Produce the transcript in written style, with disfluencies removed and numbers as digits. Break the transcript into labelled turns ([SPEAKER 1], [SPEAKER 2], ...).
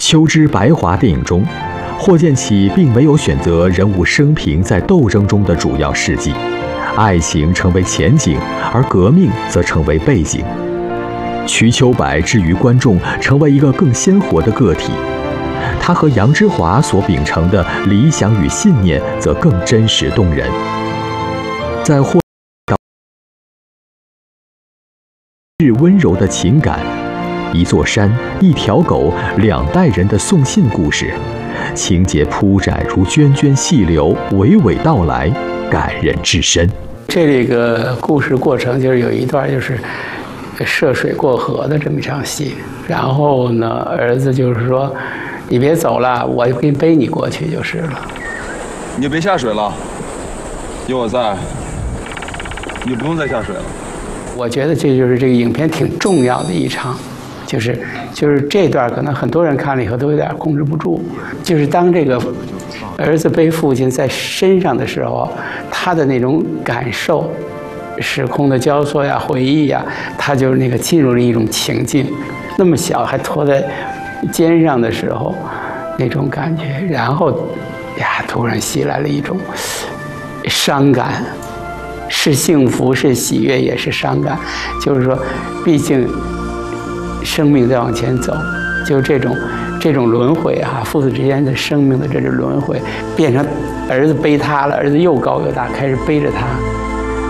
[SPEAKER 1] 秋之白华电影中，霍建起并没有选择人物生平在斗争中的主要事迹，爱情成为前景，而革命则成为背景。瞿秋白置于观众成为一个更鲜活的个体，他和杨之华所秉承的理想与信念则更真实动人。在霍是温柔的情感，一座山，一条狗，两代人的送信故事，情节铺展如涓涓细流，娓娓道来，感人至深。
[SPEAKER 2] 这个故事过程就是有一段就是涉水过河的这么一场戏，然后呢，儿子就是说：“你别走了，我给你背你过去就是了。”
[SPEAKER 3] 你就别下水了，有我在，你不用再下水了。
[SPEAKER 2] 我觉得这就是这个影片挺重要的一场，就是这段可能很多人看了以后都有点控制不住，就是当这个儿子背父亲在身上的时候，他的那种感受。时空的交错呀，回忆呀，他就是那个进入了一种情境，那么小还拖在肩上的时候，那种感觉，然后呀，突然袭来了一种伤感，是幸福，是喜悦，也是伤感。就是说，毕竟生命在往前走，就这种轮回啊，父子之间的生命的这种轮回，变成儿子背他了，儿子又高又大，开始背着他。